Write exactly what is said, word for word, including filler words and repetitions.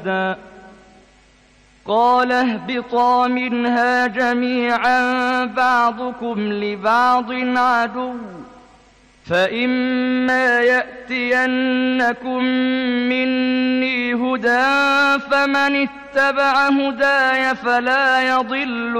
قال اهبطا منها جميعا بعضكم لبعض عدو فإما يأتينكم مني هدى فمن اتبع هداي فلا يضل